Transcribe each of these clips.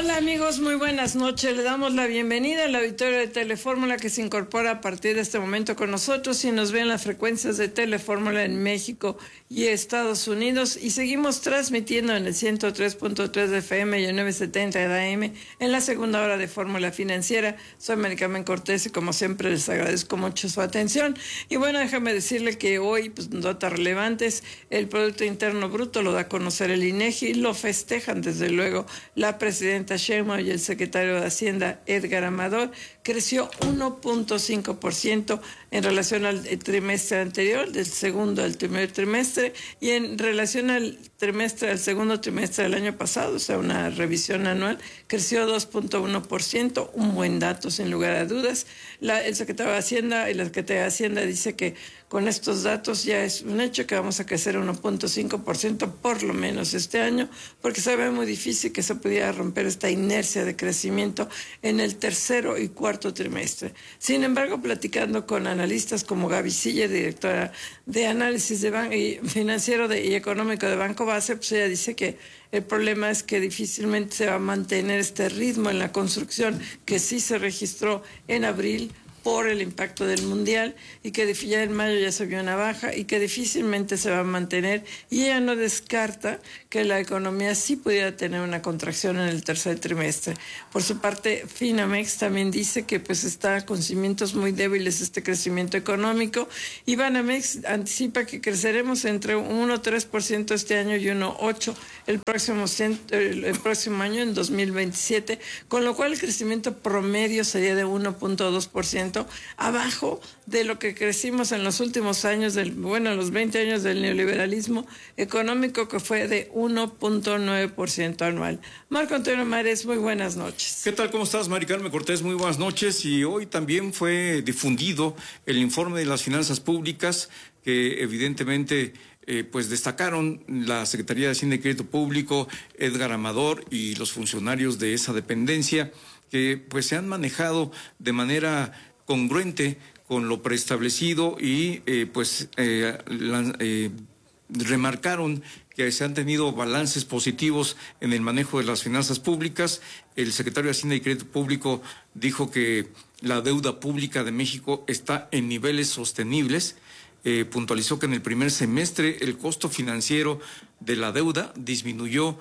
Hola amigos, muy buenas noches. Le damos la bienvenida al auditorio de Telefórmula que se incorpora a partir de este momento con nosotros y nos ve en las frecuencias de Telefórmula en México y Estados Unidos, y seguimos transmitiendo en el 103.3 de FM y el 970 de AM en la segunda hora de Fórmula Financiera. Soy Maricarmen Cortés y como siempre les agradezco mucho su atención. Y bueno, déjame decirle que hoy, pues, notas relevantes: el Producto Interno Bruto lo da a conocer el INEGI, lo festejan desde luego la presidenta Sheinbaum y el secretario de Hacienda Edgar Amador. Creció 1.5% en relación al trimestre anterior, del segundo al primer trimestre, y en relación al segundo trimestre del año pasado, o sea, una revisión anual, creció 2.1%, un buen dato sin lugar a dudas. El secretario de Hacienda y la secretaria de Hacienda dice que con estos datos ya es un hecho que vamos a crecer 1.5% por lo menos este año, porque se ve muy difícil que se pudiera romper esta inercia de crecimiento en el tercero y cuarto trimestre. Sin embargo, platicando con analistas como Gaby Silla, directora de análisis financiero y económico de Banco Base, pues ella dice que el problema es que difícilmente se va a mantener este ritmo en la construcción que sí se registró en abril por el impacto del Mundial, y que ya en mayo ya se vio una baja y que difícilmente se va a mantener, y ella no descarta que la economía sí pudiera tener una contracción en el tercer trimestre. Por su parte, Finamex también dice que pues está con cimientos muy débiles este crecimiento económico, y Banamex anticipa que creceremos entre 1.3% este año y 1.8% el próximo año, en 2027, con lo cual el crecimiento promedio sería de 1.2%, abajo de lo que crecimos en los últimos años, los 20 años del neoliberalismo económico, que fue de 1.9% anual. Marco Antonio Mares, muy buenas noches. ¿Qué tal? ¿Cómo estás, Mari Carmen Cortés? Muy buenas noches. Y hoy también fue difundido el informe de las finanzas públicas, que evidentemente pues destacaron la Secretaría de Hacienda y Crédito Público, Edgar Amador y los funcionarios de esa dependencia, que pues se han manejado de manera congruente con lo preestablecido, y remarcaron que se han tenido balances positivos en el manejo de las finanzas públicas. El secretario de Hacienda y Crédito Público dijo que la deuda pública de México está en niveles sostenibles. Puntualizó que en el primer semestre el costo financiero de la deuda disminuyó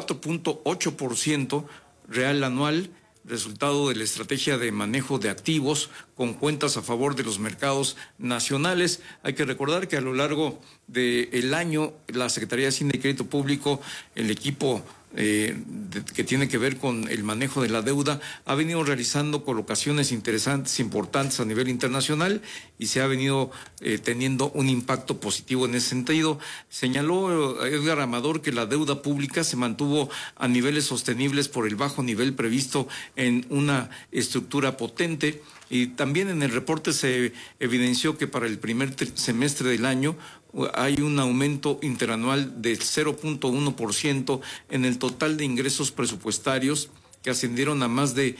4.8% real anual, resultado de la estrategia de manejo de activos con cuentas a favor de los mercados nacionales. Hay que recordar que a lo largo del año la Secretaría de Hacienda y Crédito Público, el equipo que tiene que ver con el manejo de la deuda, ha venido realizando colocaciones interesantes, importantes a nivel internacional, y se ha venido teniendo un impacto positivo en ese sentido. Señaló Edgar Amador que la deuda pública se mantuvo a niveles sostenibles por el bajo nivel previsto en una estructura potente. Y también en el reporte se evidenció que para el primer semestre del año hay un aumento interanual de 0.1% en el total de ingresos presupuestarios, que ascendieron a más de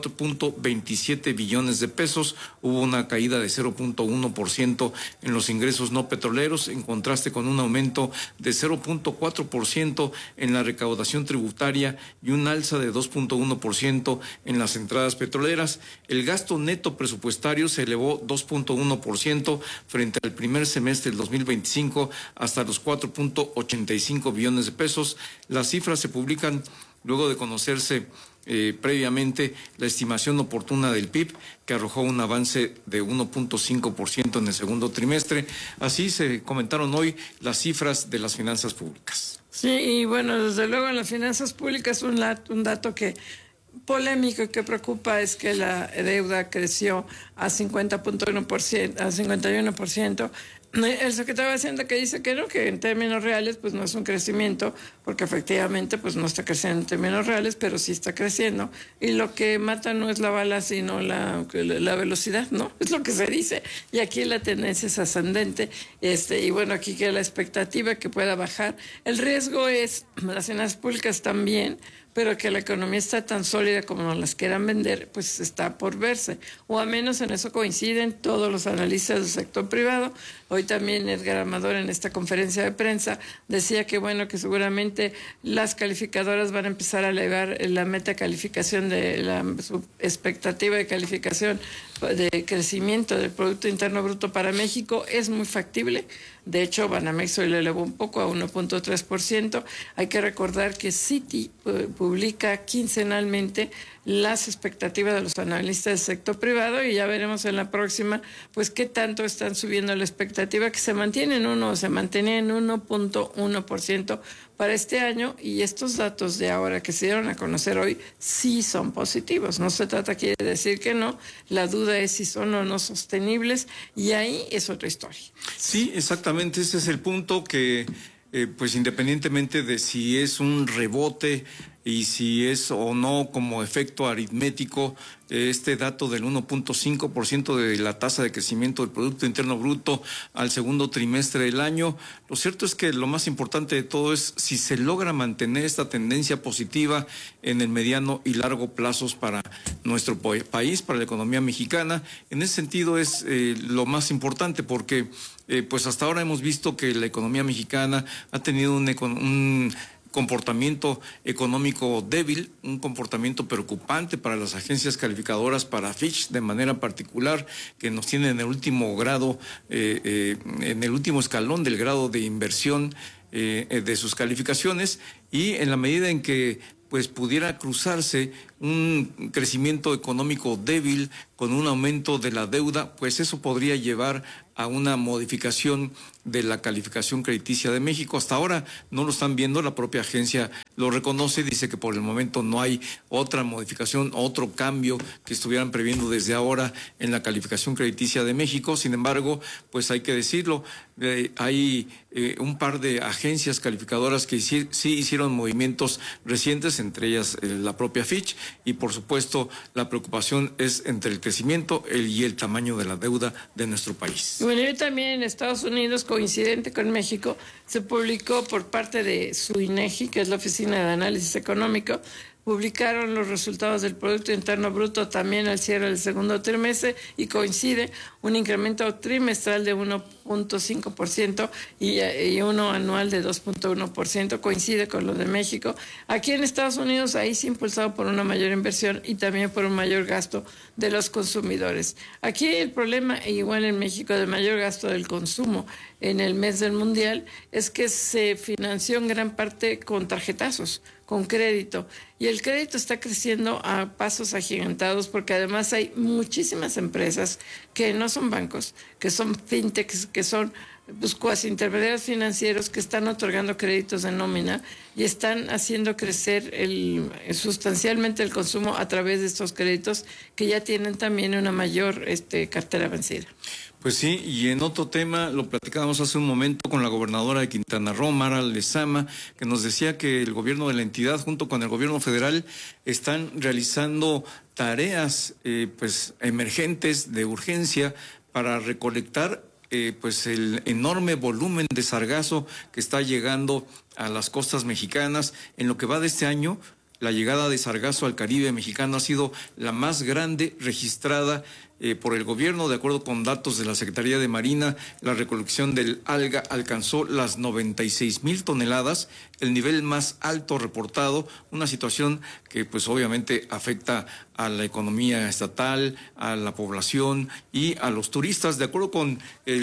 4.27 billones de pesos. Hubo una caída de 0.1% en los ingresos no petroleros, en contraste con un aumento de 0.4% en la recaudación tributaria y un alza de 2.1% en las entradas petroleras. El gasto neto presupuestario se elevó 2.1% frente al primer semestre del 2025 hasta los 4.85 billones de pesos. Las cifras se publican luego de conocerse previamente la estimación oportuna del PIB, que arrojó un avance de 1.5% en el segundo trimestre. Así se comentaron hoy las cifras de las finanzas públicas. Sí, y bueno, desde luego en las finanzas públicas un dato que polémico y que preocupa es que la deuda creció a 50.1%, a 51%. El secretario de Hacienda que dice que no, que en términos reales pues no es un crecimiento, porque efectivamente pues no está creciendo en términos reales, pero sí está creciendo, y lo que mata no es la bala sino la velocidad, ¿no? Es lo que se dice, y aquí la tendencia es ascendente, y bueno, aquí queda la expectativa que pueda bajar. El riesgo es, las finanzas públicas también, pero que la economía está tan sólida como nos las quieran vender, pues está por verse. O a menos en eso coinciden todos los analistas del sector privado. Hoy también Edgar Amador en esta conferencia de prensa decía que bueno, que seguramente las calificadoras van a empezar a elevar la meta calificación de su expectativa de calificación de crecimiento del Producto Interno Bruto para México. Es muy factible. De hecho, Banamex hoy le elevó un poco a 1.3%. Hay que recordar que Citi publica quincenalmente las expectativas de los analistas del sector privado y ya veremos en la próxima pues qué tanto están subiendo la expectativa, que se mantiene en 1.1% para este año, y estos datos de ahora que se dieron a conocer hoy sí son positivos. No se trata aquí de decir que no, la duda es si son o no sostenibles, y ahí es otra historia. Sí, exactamente, ese es el punto que pues independientemente de si es un rebote y si es o no como efecto aritmético, este dato del 1.5% de la tasa de crecimiento del Producto Interno Bruto al segundo trimestre del año, lo cierto es que lo más importante de todo es si se logra mantener esta tendencia positiva en el mediano y largo plazos para nuestro país, para la economía mexicana. En ese sentido es lo más importante, porque pues hasta ahora hemos visto que la economía mexicana ha tenido un comportamiento económico débil, un comportamiento preocupante para las agencias calificadoras, para Fitch de manera particular, que nos tiene en el último grado, en el último escalón del grado de inversión de sus calificaciones, y en la medida en que pues pudiera cruzarse un crecimiento económico débil con un aumento de la deuda, pues eso podría llevar a una modificación de la calificación crediticia de México. Hasta ahora no lo están viendo, la propia agencia lo reconoce, dice que por el momento no hay otra modificación, otro cambio que estuvieran previendo desde ahora en la calificación crediticia de México. Sin embargo, pues hay que decirlo, hay un par de agencias calificadoras que sí hicieron movimientos recientes, entre ellas la propia Fitch, y por supuesto la preocupación es entre el crecimiento y el tamaño de la deuda de nuestro país. Bueno, y también en Estados Unidos, coincidente con México, se publicó por parte de su INEGI, que es la Oficina de Análisis Económico, publicaron los resultados del Producto Interno Bruto también al cierre del segundo trimestre, y coincide un incremento trimestral de 1.5% y uno anual de 2.1%, coincide con lo de México. Aquí en Estados Unidos, ahí sí impulsado por una mayor inversión y también por un mayor gasto de los consumidores. Aquí el problema, igual en México, de mayor gasto del consumo en el mes del Mundial, es que se financió en gran parte con tarjetazos, con crédito, y el crédito está creciendo a pasos agigantados, porque además hay muchísimas empresas que no son bancos, que son fintechs, que son pues cuasi intermediarios financieros, que están otorgando créditos de nómina y están haciendo crecer sustancialmente el consumo a través de estos créditos, que ya tienen también una mayor cartera vencida. Pues sí, y en otro tema, lo platicábamos hace un momento con la gobernadora de Quintana Roo, Mara Lezama, que nos decía que el gobierno de la entidad, junto con el gobierno federal, están realizando tareas pues emergentes de urgencia para recolectar pues el enorme volumen de sargazo que está llegando a las costas mexicanas. En lo que va de este año, la llegada de sargazo al Caribe mexicano ha sido la más grande registrada por el gobierno. De acuerdo con datos de la Secretaría de Marina, la recolección del alga alcanzó las 96,000 toneladas, el nivel más alto reportado, una situación que pues obviamente afecta a la economía estatal, a la población y a los turistas. De acuerdo con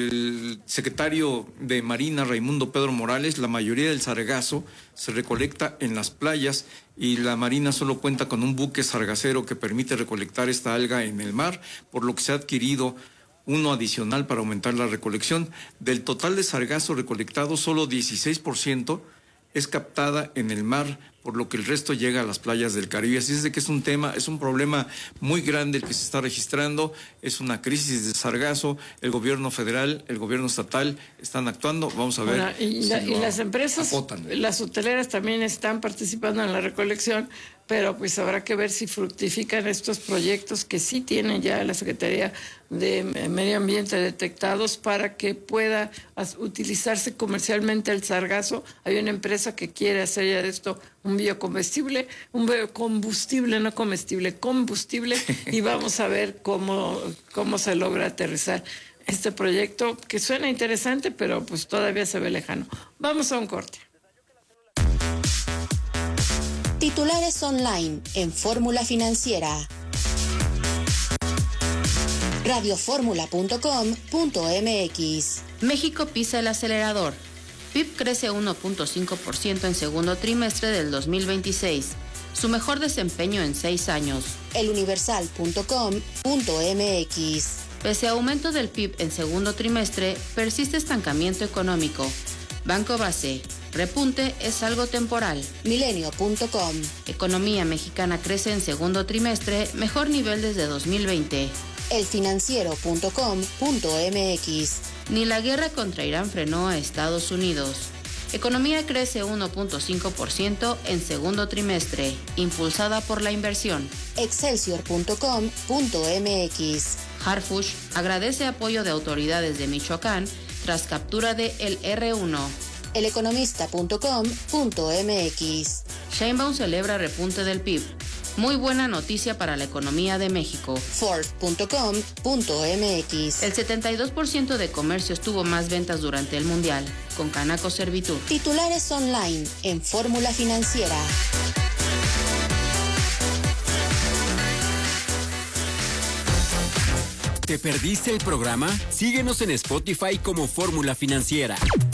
el secretario de Marina, Raimundo Pedro Morales, la mayoría del sargazo se recolecta en las playas y la Marina solo cuenta con un buque sargacero que permite recolectar esta alga en el mar, por lo que se ha adquirido uno adicional para aumentar la recolección. Del total de sargazo recolectado, solo 16% es captada en el mar, por lo que el resto llega a las playas del Caribe. Así es de que es un tema, es un problema muy grande el que se está registrando, es una crisis de sargazo. El gobierno federal, el gobierno estatal están actuando. Vamos a ver. Bueno, y las empresas, las hoteleras también están participando en la recolección, pero pues habrá que ver si fructifican estos proyectos que sí tiene ya la Secretaría de Medio Ambiente detectados para que pueda utilizarse comercialmente el sargazo. Hay una empresa que quiere hacer ya de esto un biocombustible, no comestible, combustible, y vamos a ver cómo se logra aterrizar este proyecto, que suena interesante, pero pues todavía se ve lejano. Vamos a un corte. Titulares online en Fórmula Financiera. radioformula.com.mx. México pisa el acelerador. PIB crece 1.5% en segundo trimestre del 2026, su mejor desempeño en 6 años. eluniversal.com.mx. Pese a aumento del PIB en segundo trimestre, persiste estancamiento económico. Banco Base. Repunte es algo temporal. Milenio.com. Economía mexicana crece en segundo trimestre, mejor nivel desde 2020. elfinanciero.com.mx. Ni la guerra contra Irán frenó a Estados Unidos. Economía crece 1.5% en segundo trimestre, impulsada por la inversión. Excelsior.com.mx. Harfush agradece apoyo de autoridades de Michoacán tras captura de el R1. eleconomista.com.mx. Sheinbaum celebra repunte del PIB. Muy buena noticia para la economía de México. Forbes.com.mx. El 72% de comercios tuvo más ventas durante el Mundial, con Canaco Servitur. Titulares online en Fórmula Financiera. ¿Te perdiste el programa? Síguenos en Spotify como Fórmula Financiera.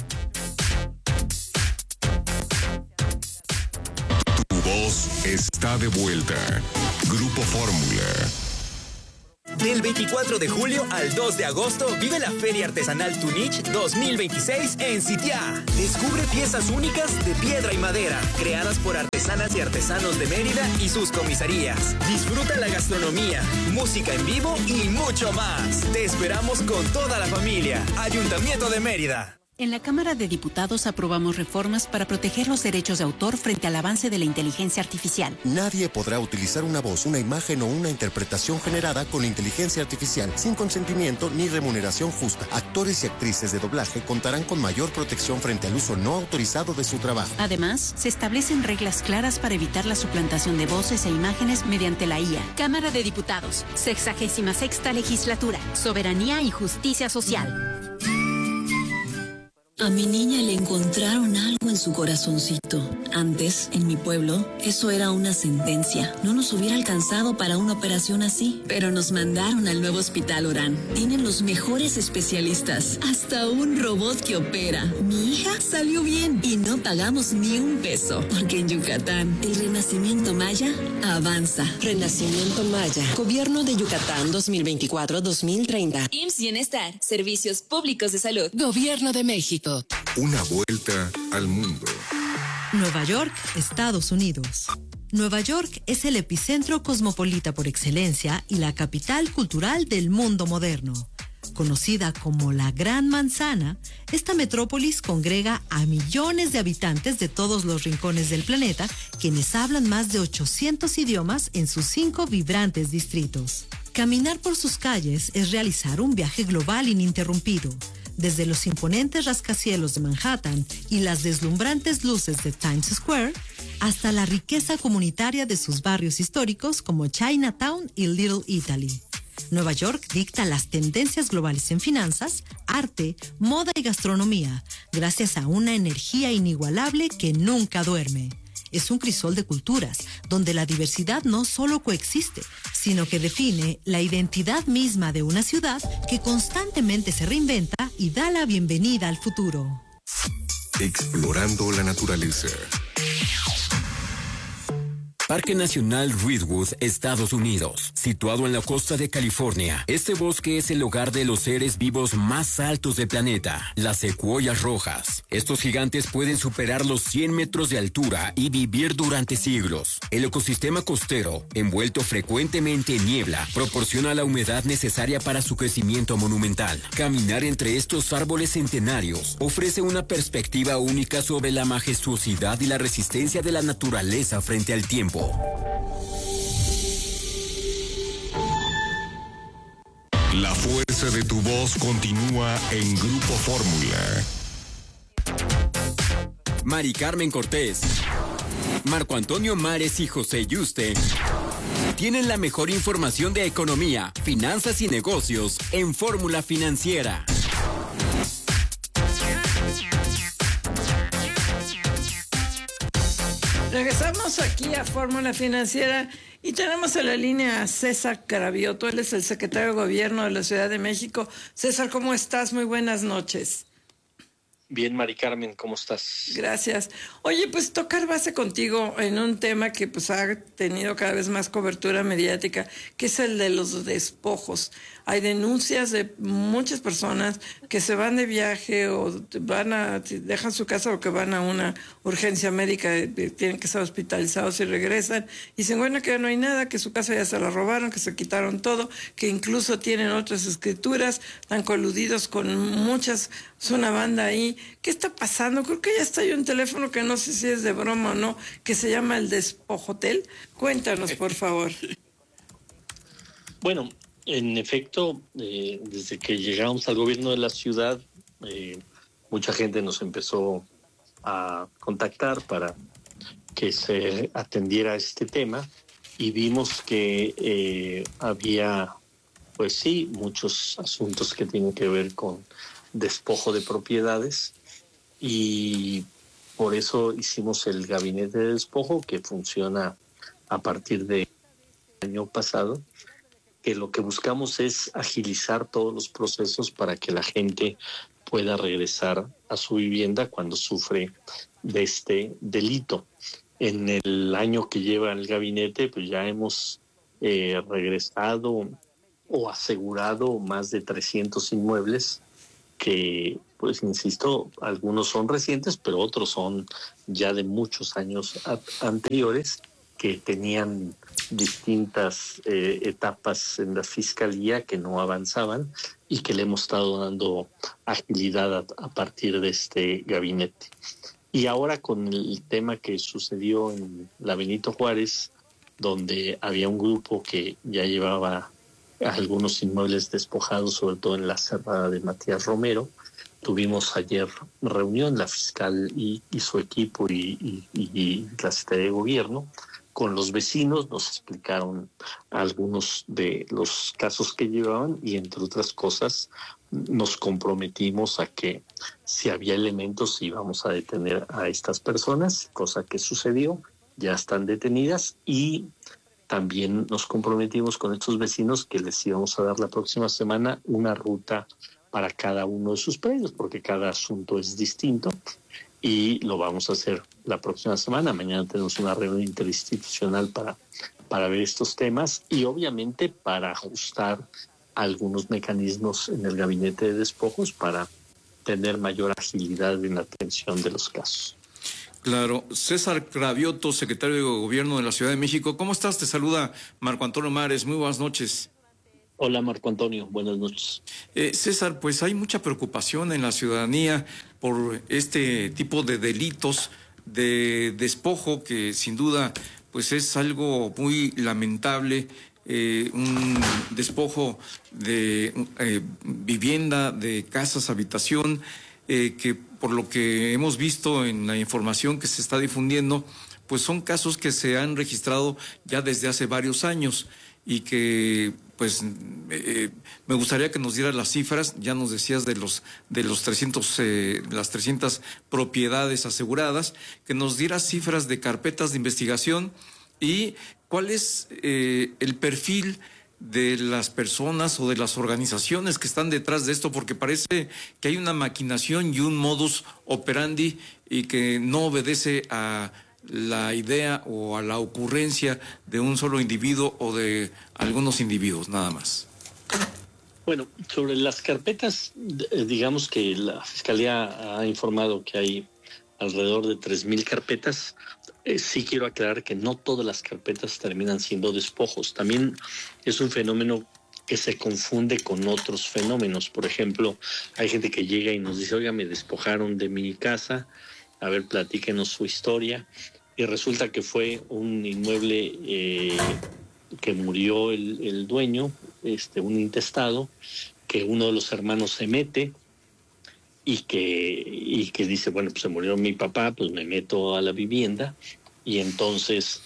Tu voz está de vuelta. Grupo Fórmula. Del 24 de julio al 2 de agosto vive la Feria Artesanal Tunich 2026 en Sitiá. Descubre piezas únicas de piedra y madera, creadas por artesanas y artesanos de Mérida y sus comisarías. Disfruta la gastronomía, música en vivo y mucho más. Te esperamos con toda la familia. Ayuntamiento de Mérida. En la Cámara de Diputados aprobamos reformas para proteger los derechos de autor frente al avance de la inteligencia artificial. Nadie podrá utilizar una voz, una imagen o una interpretación generada con inteligencia artificial sin consentimiento ni remuneración justa. Actores y actrices de doblaje contarán con mayor protección frente al uso no autorizado de su trabajo. Además, se establecen reglas claras para evitar la suplantación de voces e imágenes mediante la IA. Cámara de Diputados, 66ª Legislatura, Soberanía y Justicia Social. A mi niña le encontraron algo en su corazoncito. Antes, en mi pueblo, eso era una sentencia. No nos hubiera alcanzado para una operación así. Pero nos mandaron al nuevo Hospital Orán. Tienen los mejores especialistas. Hasta un robot que opera. Mi hija salió bien y no pagamos ni un peso. Porque en Yucatán, el renacimiento maya avanza. Renacimiento Maya. Gobierno de Yucatán 2024-2030. IMSS Bienestar. Servicios Públicos de Salud. Gobierno de México. Una vuelta al mundo. Nueva York, Estados Unidos. Nueva York es el epicentro cosmopolita por excelencia y la capital cultural del mundo moderno. Conocida como la Gran Manzana, esta metrópolis congrega a millones de habitantes de todos los rincones del planeta, quienes hablan más de 800 idiomas en sus 5 vibrantes distritos. Caminar por sus calles es realizar un viaje global ininterrumpido. Desde los imponentes rascacielos de Manhattan y las deslumbrantes luces de Times Square, hasta la riqueza comunitaria de sus barrios históricos como Chinatown y Little Italy. Nueva York dicta las tendencias globales en finanzas, arte, moda y gastronomía, gracias a una energía inigualable que nunca duerme. Es un crisol de culturas, donde la diversidad no solo coexiste, sino que define la identidad misma de una ciudad que constantemente se reinventa y da la bienvenida al futuro. Explorando la naturaleza. Parque Nacional Redwood, Estados Unidos. Situado en la costa de California, este bosque es el hogar de los seres vivos más altos del planeta, las secuoyas rojas. Estos gigantes pueden superar los 100 metros de altura y vivir durante siglos. El ecosistema costero, envuelto frecuentemente en niebla, proporciona la humedad necesaria para su crecimiento monumental. Caminar entre estos árboles centenarios ofrece una perspectiva única sobre la majestuosidad y la resistencia de la naturaleza frente al tiempo. nuevo. La fuerza de tu voz continúa en Grupo Fórmula. Mari Carmen Cortés, Marco Antonio Mares y José Yuste tienen la mejor información de economía, finanzas y negocios en Fórmula Financiera. Regresamos aquí a Fórmula Financiera y tenemos en la línea a César Cravioto. Él es el secretario de Gobierno de la Ciudad de México. César, ¿cómo estás? Muy buenas noches. Bien, Mari Carmen, ¿cómo estás? Gracias. Oye, pues tocar base contigo en un tema que pues ha tenido cada vez más cobertura mediática, que es el de los despojos. Hay denuncias de muchas personas que se van de viaje o dejan su casa o que van a una urgencia médica, tienen que estar hospitalizados y regresan y se encuentran que no hay nada, que su casa ya se la robaron, que se quitaron todo, que incluso tienen otras escrituras, están coludidos con muchas, es una banda ahí. ¿Qué está pasando? Creo que ya está ahí un teléfono que no sé si es de broma o no, que se llama el Despojotel. Cuéntanos, por favor. Bueno, en efecto, desde que llegamos al gobierno de la ciudad, mucha gente nos empezó a contactar para que se atendiera este tema y vimos que había, pues sí, muchos asuntos que tienen que ver con despojo de propiedades y por eso hicimos el gabinete de despojo que funciona a partir del año pasado, que lo que buscamos es agilizar todos los procesos para que la gente pueda regresar a su vivienda cuando sufre de este delito. En el año que lleva el gabinete, pues ya hemos regresado o asegurado más de 300 inmuebles que, pues insisto, algunos son recientes, pero otros son ya de muchos años anteriores que tenían distintas etapas en la fiscalía que no avanzaban y que le hemos estado dando agilidad a partir de este gabinete. Y ahora con el tema que sucedió en la Benito Juárez, donde había un grupo que ya llevaba algunos inmuebles despojados, sobre todo en la cerrada de Matías Romero. Tuvimos ayer reunión, la fiscal y su equipo y la Secretaría de Gobierno con los vecinos, nos explicaron algunos de los casos que llevaban y entre otras cosas nos comprometimos a que si había elementos íbamos a detener a estas personas, cosa que sucedió, ya están detenidas y también nos comprometimos con estos vecinos que les íbamos a dar la próxima semana una ruta para cada uno de sus predios, porque cada asunto es distinto y lo vamos a hacer la próxima semana. Mañana tenemos una reunión interinstitucional para ver estos temas y obviamente para ajustar algunos mecanismos en el gabinete de despojos para tener mayor agilidad en la atención de los casos. Claro. César Cravioto, secretario de Gobierno de la Ciudad de México. ¿Cómo estás? Te saluda Marco Antonio Mares. Muy buenas noches. Hola, Marco Antonio. Buenas noches. César, pues hay mucha preocupación en la ciudadanía por este tipo de delitos de despojo que sin duda pues es algo muy lamentable. Un despojo de vivienda, de casas, habitación, que por lo que hemos visto en la información que se está difundiendo, pues son casos que se han registrado ya desde hace varios años y que pues me gustaría que nos dieras las cifras. Ya nos decías de los 300 las 300 propiedades aseguradas, que nos dieras cifras de carpetas de investigación y cuál es el perfil de las personas o de las organizaciones que están detrás de esto, porque parece que hay una maquinación y un modus operandi y que no obedece a la idea o a la ocurrencia de un solo individuo o de algunos individuos, nada más. Bueno, sobre las carpetas, digamos que la Fiscalía ha informado que hay alrededor de 3,000 carpetas. Sí quiero aclarar que no todas las carpetas terminan siendo despojos. También es un fenómeno que se confunde con otros fenómenos. Por ejemplo, hay gente que llega y nos dice, oiga, me despojaron de mi casa, a ver, platíquenos su historia. y resulta que fue un inmueble que murió el dueño, un intestado, que uno de los hermanos se mete y que dice, bueno, pues se murió mi papá, pues me meto a la vivienda, y entonces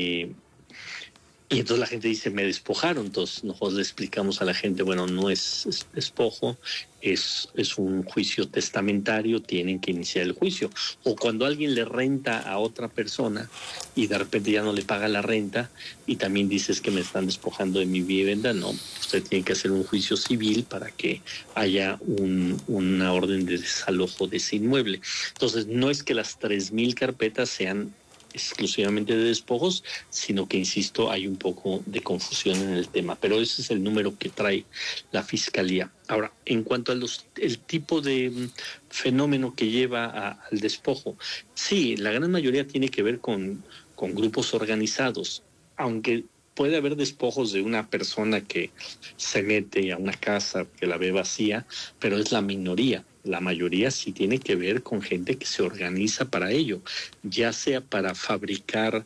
la gente dice, me despojaron. Entonces nosotros le explicamos a la gente, bueno, no es despojo, es un juicio testamentario, tienen que iniciar el juicio. O cuando alguien le renta a otra persona y de repente ya no le paga la renta y también dices que me están despojando de mi vivienda, no, usted tiene que hacer un juicio civil para que haya una orden de desalojo de ese inmueble. Entonces no es que las 3,000 carpetas sean exclusivamente de despojos, sino que, insisto, hay un poco de confusión en el tema, pero ese es el número que trae la Fiscalía. Ahora, en cuanto a el tipo de fenómeno que lleva al despojo, sí, la gran mayoría tiene que ver con grupos organizados, aunque puede haber despojos de una persona que se mete a una casa que la ve vacía, pero es la minoría. La mayoría sí tiene que ver con gente que se organiza para ello, ya sea para fabricar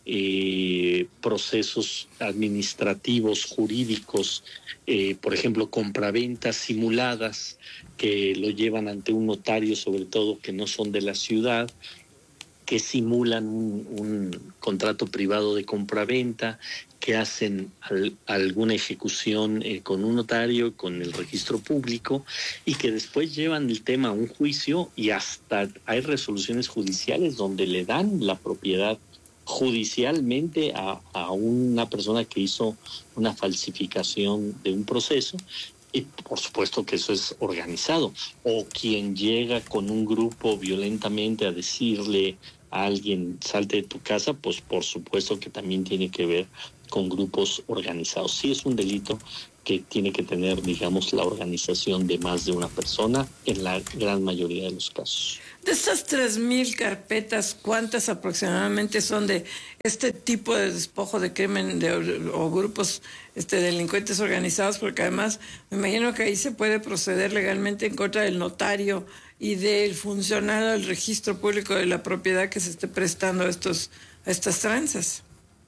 procesos administrativos, jurídicos, por ejemplo, compraventas simuladas que lo llevan ante un notario, sobre todo que no son de la ciudad, que simulan un contrato privado de compraventa, que hacen alguna ejecución con un notario, con el registro público, y que después llevan el tema a un juicio, y hasta hay resoluciones judiciales donde le dan la propiedad judicialmente a una persona que hizo una falsificación de un proceso. Y por supuesto que eso es organizado. O quien llega con un grupo violentamente a decirle a alguien, salte de tu casa, pues por supuesto que también tiene que ver con grupos organizados. Sí es un delito que tiene que tener, digamos, la organización de más de una persona en la gran mayoría de los casos. De estas 3,000 carpetas, ¿cuántas aproximadamente son de este tipo de despojo de crimen o grupos delincuentes organizados? Porque además me imagino que ahí se puede proceder legalmente en contra del notario y del funcionario del registro público de la propiedad que se esté prestando a estas tranzas.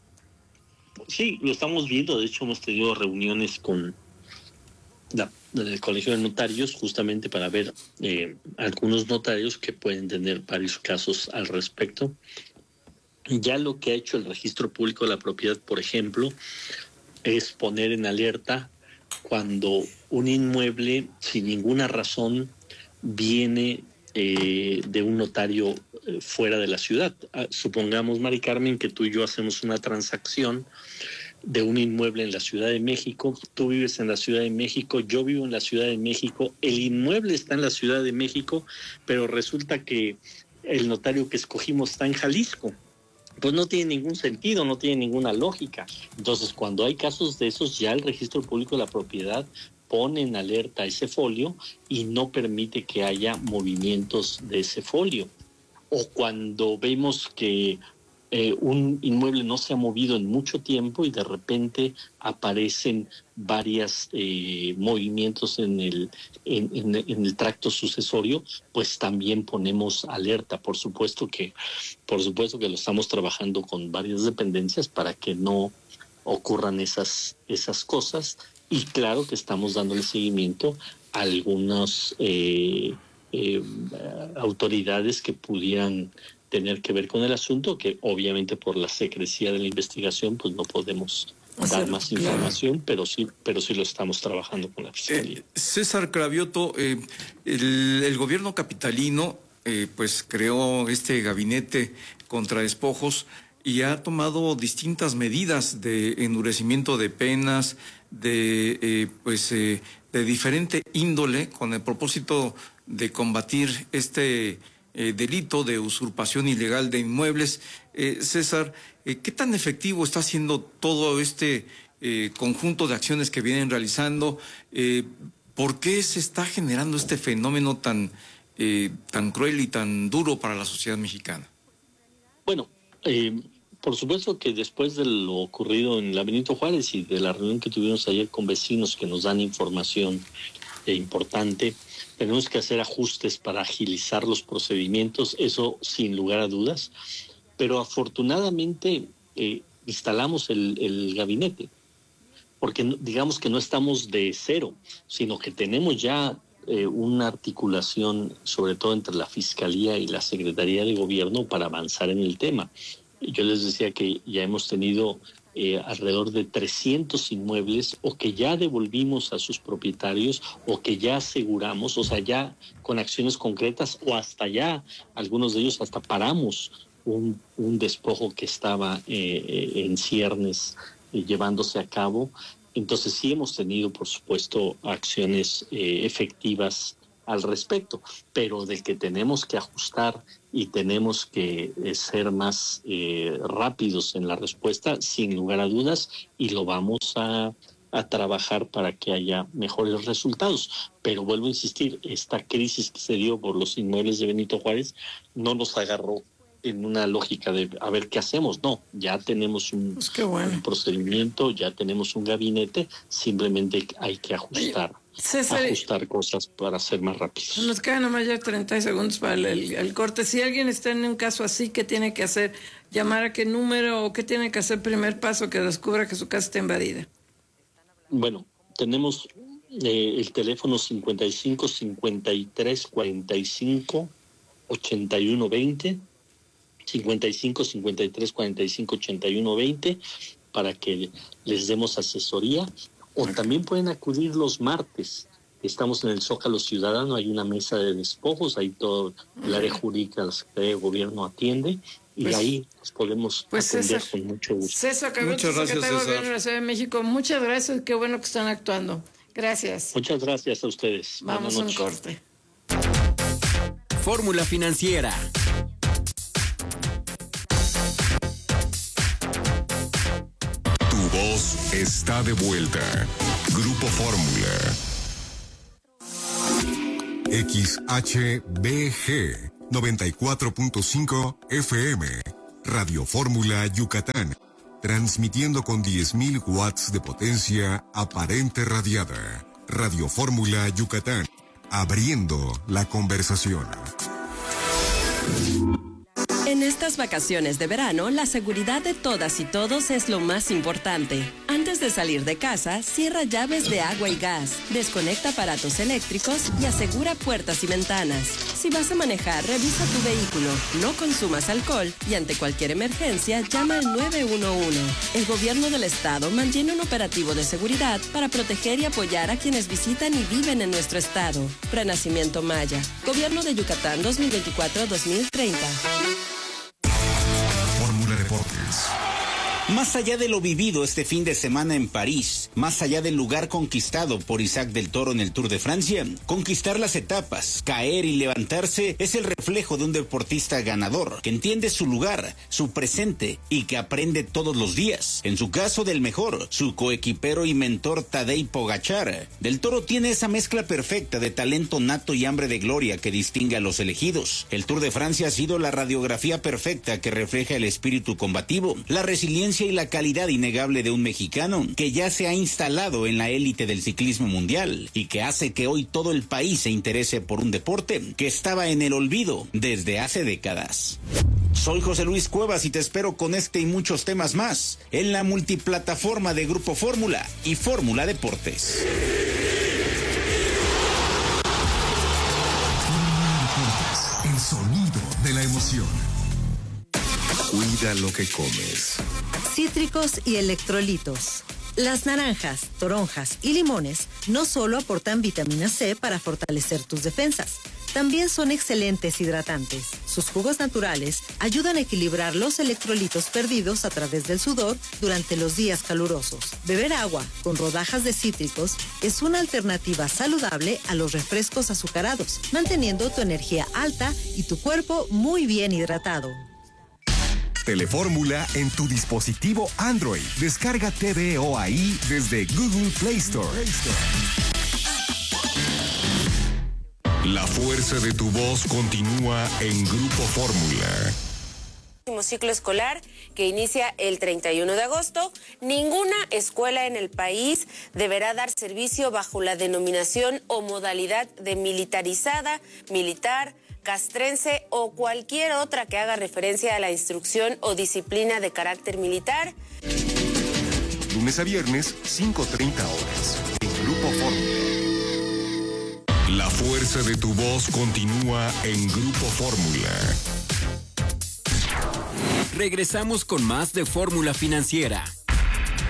Sí, lo estamos viendo. De hecho, hemos tenido reuniones con el Colegio de Notarios justamente para ver algunos notarios que pueden tener varios casos al respecto. Ya lo que ha hecho el Registro Público de la Propiedad, por ejemplo, es poner en alerta cuando un inmueble sin ninguna razón viene de un notario fuera de la ciudad. Supongamos, Mari Carmen, que tú y yo hacemos una transacción de un inmueble en la Ciudad de México. Tú vives en la Ciudad de México, yo vivo en la Ciudad de México, el inmueble está en la Ciudad de México, pero resulta que el notario que escogimos está en Jalisco. Pues no tiene ningún sentido, no tiene ninguna lógica. Entonces, cuando hay casos de esos, ya el Registro Público de la Propiedad pone en alerta ese folio y no permite que haya movimientos de ese folio. O cuando vemos que un inmueble no se ha movido en mucho tiempo y de repente aparecen varios movimientos en el tracto sucesorio, pues también ponemos alerta. Por supuesto que lo estamos trabajando con varias dependencias para que no ocurran esas cosas, y claro que estamos dándole seguimiento a algunas autoridades que pudieran tener que ver con el asunto, que obviamente por la secrecía de la investigación pues no podemos dar más información, pero sí lo estamos trabajando con la Fiscalía. César Cravioto, el gobierno capitalino pues creó este gabinete contra despojos y ha tomado distintas medidas de endurecimiento de penas, de diferente índole, con el propósito de combatir este delito de usurpación ilegal de inmuebles. César, ¿qué tan efectivo está siendo todo este conjunto de acciones que vienen realizando? ¿Por qué se está generando este fenómeno tan cruel y tan duro para la sociedad mexicana? Bueno, por supuesto que después de lo ocurrido en la Benito Juárez y de la reunión que tuvimos ayer con vecinos que nos dan información importante, tenemos que hacer ajustes para agilizar los procedimientos, eso sin lugar a dudas, pero afortunadamente instalamos el gabinete, porque digamos que no estamos de cero, sino que tenemos ya una articulación, sobre todo entre la Fiscalía y la Secretaría de Gobierno, para avanzar en el tema. Yo les decía que ya hemos tenido alrededor de 300 inmuebles o que ya devolvimos a sus propietarios o que ya aseguramos, o sea, ya con acciones concretas, o hasta ya, algunos de ellos hasta paramos un despojo que estaba en ciernes llevándose a cabo. Entonces sí hemos tenido, por supuesto, acciones efectivas al respecto, pero de que tenemos que ajustar y tenemos que ser más rápidos en la respuesta, sin lugar a dudas, y lo vamos a trabajar para que haya mejores resultados. Pero vuelvo a insistir, esta crisis que se dio por los inmuebles de Benito Juárez no nos agarró en una lógica de a ver qué hacemos. No, ya tenemos un procedimiento, ya tenemos un gabinete, simplemente hay que ajustar. César, ajustar cosas para ser más rápidos. Nos quedan nomás ya 30 segundos para el corte. Si alguien está en un caso así, ¿qué tiene que hacer? ¿Llamar a qué número o qué tiene que hacer primer paso que descubra que su casa está invadida? Bueno, tenemos el teléfono 55 53 45 81 20, 55 53 45 81 20, para que les demos asesoría. O también pueden acudir los martes. Estamos en el Zócalo Ciudadano, hay una mesa de despojos, ahí todo el área jurídica, la Secretaría de Gobierno atiende, y ahí los podemos atender César, con mucho gusto. César Cabeto, secretario de Gobierno de la Ciudad de México, muchas gracias, qué bueno que están actuando. Gracias. Muchas gracias a ustedes. Vamos a un corte. Fórmula Financiera. Voz está de vuelta. Grupo Fórmula. XHBG 94.5 FM. Radio Fórmula Yucatán. Transmitiendo con 10.000 watts de potencia aparente radiada. Radio Fórmula Yucatán. Abriendo la conversación. En estas vacaciones de verano, la seguridad de todas y todos es lo más importante. Antes de salir de casa, cierra llaves de agua y gas, desconecta aparatos eléctricos y asegura puertas y ventanas. Si vas a manejar, revisa tu vehículo, no consumas alcohol y ante cualquier emergencia, llama al 911. El gobierno del estado mantiene un operativo de seguridad para proteger y apoyar a quienes visitan y viven en nuestro estado. Renacimiento Maya. Gobierno de Yucatán 2024-2030. Fórmula Deportes. Más allá de lo vivido este fin de semana en París, más allá del lugar conquistado por Isaac del Toro en el Tour de Francia, conquistar las etapas, caer y levantarse es el reflejo de un deportista ganador, que entiende su lugar, su presente y que aprende todos los días. En su caso, del mejor, su coequipero y mentor Tadej Pogačar. Del Toro tiene esa mezcla perfecta de talento nato y hambre de gloria que distingue a los elegidos. El Tour de Francia ha sido la radiografía perfecta que refleja el espíritu combativo, la resiliencia y la calidad innegable de un mexicano que ya se ha instalado en la élite del ciclismo mundial y que hace que hoy todo el país se interese por un deporte que estaba en el olvido desde hace décadas. Soy José Luis Cuevas y te espero con este y muchos temas más en la multiplataforma de Grupo Fórmula y Fórmula Deportes. El sonido de la emoción. Cuida lo que comes. Cítricos y electrolitos. Las naranjas, toronjas y limones no solo aportan vitamina C para fortalecer tus defensas, también son excelentes hidratantes. Sus jugos naturales ayudan a equilibrar los electrolitos perdidos a través del sudor durante los días calurosos. Beber agua con rodajas de cítricos es una alternativa saludable a los refrescos azucarados, manteniendo tu energía alta y tu cuerpo muy bien hidratado. Telefórmula en tu dispositivo Android. Descarga TVOAI desde Google Play Store. La fuerza de tu voz continúa en Grupo Fórmula. Ciclo escolar que inicia el 31 de agosto, ninguna escuela en el país deberá dar servicio bajo la denominación o modalidad de militarizada, militar, castrense o cualquier otra que haga referencia a la instrucción o disciplina de carácter militar. Lunes a viernes, 5:30 horas. En Grupo Fórmula. La fuerza de tu voz continúa en Grupo Fórmula. Regresamos con más de Fórmula Financiera.